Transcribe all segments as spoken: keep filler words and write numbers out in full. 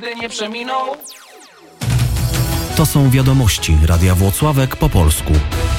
nigdy nie przeminął. To są wiadomości Radia Włocławek po polsku.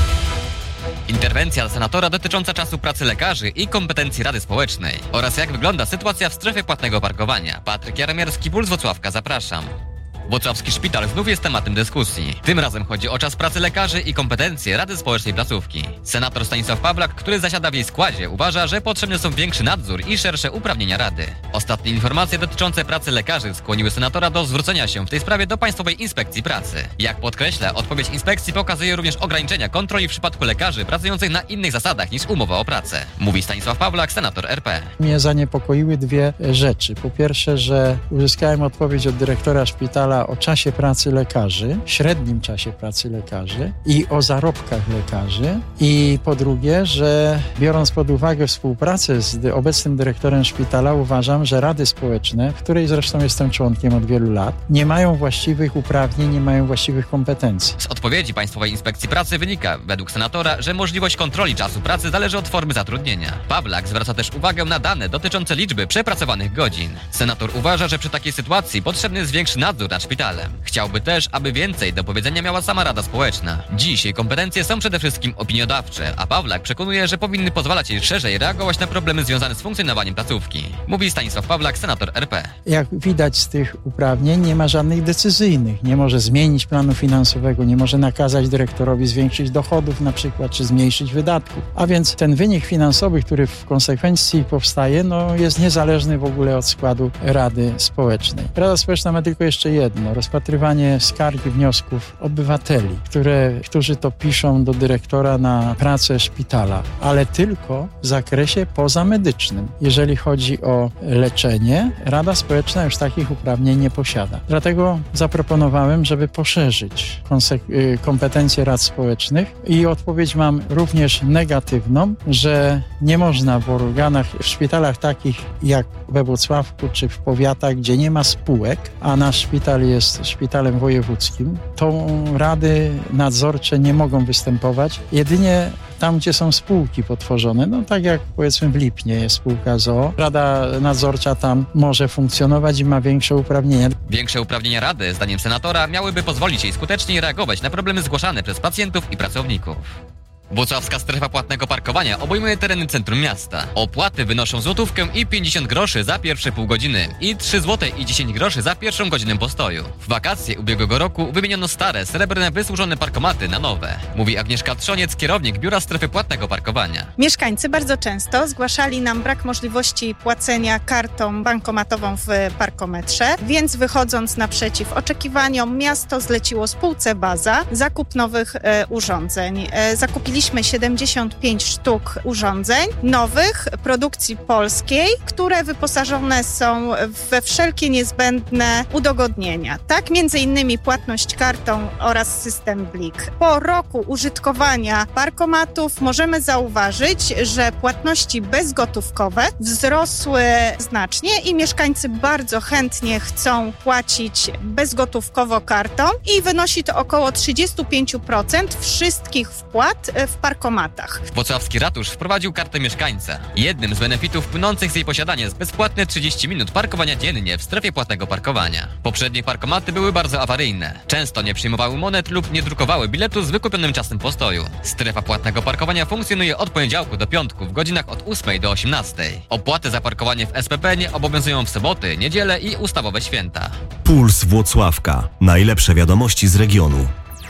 Interwencja senatora dotycząca czasu pracy lekarzy i kompetencji Rady Społecznej oraz jak wygląda sytuacja w strefie płatnego parkowania. Patryk Jaromierski, Puls Włocławka, zapraszam. Włocławski szpital znów jest tematem dyskusji. Tym razem chodzi o czas pracy lekarzy i kompetencje Rady Społecznej placówki. Senator Stanisław Pawlak, który zasiada w jej składzie, uważa, że potrzebne są większy nadzór i szersze uprawnienia Rady. Ostatnie informacje dotyczące pracy lekarzy skłoniły senatora do zwrócenia się w tej sprawie do Państwowej Inspekcji Pracy. Jak podkreśla, odpowiedź inspekcji pokazuje również ograniczenia kontroli w przypadku lekarzy pracujących na innych zasadach niż umowa o pracę. Mówi Stanisław Pawlak, senator R P. Mnie zaniepokoiły dwie rzeczy. Po pierwsze, że uzyskałem odpowiedź od dyrektora szpitala o czasie pracy lekarzy, średnim czasie pracy lekarzy i o zarobkach lekarzy. I po drugie, że biorąc pod uwagę współpracę z obecnym dyrektorem szpitala, uważam, że Rady Społeczne, w której zresztą jestem członkiem od wielu lat, nie mają właściwych uprawnień, nie mają właściwych kompetencji. Z odpowiedzi Państwowej Inspekcji Pracy wynika, według senatora, że możliwość kontroli czasu pracy zależy od formy zatrudnienia. Pawlak zwraca też uwagę na dane dotyczące liczby przepracowanych godzin. Senator uważa, że przy takiej sytuacji potrzebny jest większy nadzór nad szpitalem. Chciałby też, aby więcej do powiedzenia miała sama Rada Społeczna. Dziś jej kompetencje są przede wszystkim opiniodawcze, a Pawlak przekonuje, że powinny pozwalać jej szerzej reagować na problemy związane z funkcjonowaniem placówki. Mówi Stanisław Pawlak, senator R P. Jak widać z tych uprawnień, nie ma żadnych decyzyjnych. Nie może zmienić planu finansowego, nie może nakazać dyrektorowi zwiększyć dochodów na przykład, czy zmniejszyć wydatków. A więc ten wynik finansowy, który w konsekwencji powstaje, no jest niezależny w ogóle od składu Rady Społecznej. Rada Społeczna ma tylko jeszcze jedno, rozpatrywanie skarg i wniosków obywateli, które, którzy to piszą do dyrektora na pracę szpitala, ale tylko w zakresie pozamedycznym. Jeżeli chodzi o leczenie, Rada Społeczna już takich uprawnień nie posiada. Dlatego zaproponowałem, żeby poszerzyć konsek- kompetencje rad społecznych i odpowiedź mam również negatywną, że nie można w organach, w szpitalach takich jak we Włocławku czy w powiatach, gdzie nie ma spółek, a nasz szpital jest szpitalem wojewódzkim, to rady nadzorcze nie mogą występować. Jedynie tam, gdzie są spółki potworzone, no tak jak powiedzmy w Lipnie jest spółka z o o, Rada Nadzorcza tam może funkcjonować i ma większe uprawnienia. Większe uprawnienia Rady, zdaniem senatora, miałyby pozwolić jej skuteczniej reagować na problemy zgłaszane przez pacjentów i pracowników. Włocławska strefa płatnego parkowania obejmuje tereny centrum miasta. Opłaty wynoszą złotówkę i pięćdziesiąt groszy za pierwsze pół godziny i trzy złote i dziesięć groszy za pierwszą godzinę postoju. W wakacje ubiegłego roku wymieniono stare, srebrne, wysłużone parkomaty na nowe. Mówi Agnieszka Trzoniec, kierownik Biura Strefy Płatnego Parkowania. Mieszkańcy bardzo często zgłaszali nam brak możliwości płacenia kartą bankomatową w parkometrze, więc wychodząc naprzeciw oczekiwaniom, miasto zleciło spółce Baza zakup nowych e, urządzeń. E, zakupiliśmy siedemdziesiąt pięć sztuk urządzeń nowych, produkcji polskiej, które wyposażone są we wszelkie niezbędne udogodnienia. Tak, między innymi płatność kartą oraz system Blik. Po roku użytkowania parkomatów możemy zauważyć, że płatności bezgotówkowe wzrosły znacznie i mieszkańcy bardzo chętnie chcą płacić bezgotówkowo kartą i wynosi to około trzydzieści pięć procent wszystkich wpłat w parkomatach. Włocławski ratusz wprowadził kartę mieszkańca. Jednym z benefitów płynących z jej posiadania jest bezpłatne trzydzieści minut parkowania dziennie w strefie płatnego parkowania. Poprzednie parkomaty były bardzo awaryjne. Często nie przyjmowały monet lub nie drukowały biletu z wykupionym czasem postoju. Strefa płatnego parkowania funkcjonuje od poniedziałku do piątku w godzinach od ósmej do osiemnastej. Opłaty za parkowanie w S P P nie obowiązują w soboty, niedzielę i ustawowe święta. Puls Włocławka. Najlepsze wiadomości z regionu.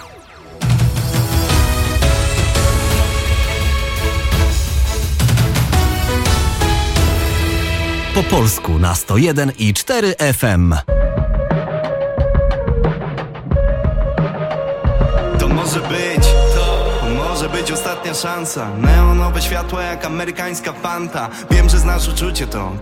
Po polsku na sto jeden i cztery F M. To może być, to może być ostatnia szansa. Neonowe światła jak amerykańska Fanta. Wiem, że znasz uczucie to